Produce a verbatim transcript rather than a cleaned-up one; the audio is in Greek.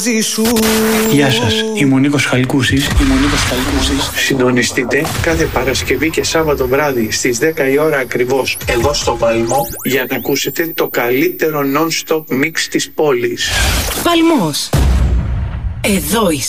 Γεια σας, είμαι ο Νίκος Χαλκούσης. Είμαι ο Νίκος Χαλκούσης. Συντονιστείτε κάθε Παρασκευή και Σάββατο βράδυ στις δέκα η ώρα ακριβώς εδώ στο Παλμό για να ακούσετε το καλύτερο non-stop mix της πόλης. Παλμός. Εδώ είσαι.